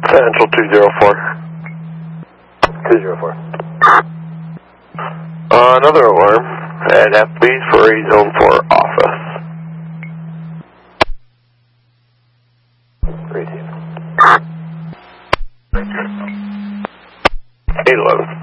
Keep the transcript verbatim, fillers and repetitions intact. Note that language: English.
Central two zero four. two zero four. Uh, another alarm at Applebee's for a zone four office. Receive. eight eleven.